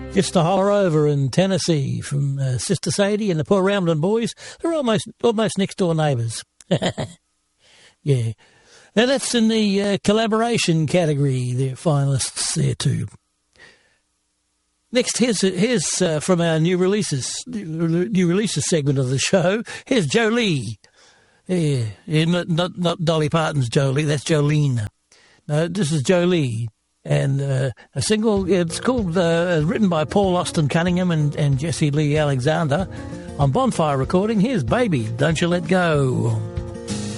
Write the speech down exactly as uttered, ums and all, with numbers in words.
Just a holler over in Tennessee from uh, Sister Sadie and the Poor Ramblin' Boys. They're almost almost next door neighbours. Yeah. Now that's in the uh, collaboration category. They're finalists there too. Next, here's here's uh, from our new releases new releases segment of the show. Here's Jolene. Yeah, yeah not, not not Dolly Parton's Jolie. That's Jolene. No, this is Jolie. And uh, a single, it's called, uh, written by Paul Austin Cunningham and, and Jesse Lee Alexander on Bonfire Recording. Here's Baby, Don't You Let Go.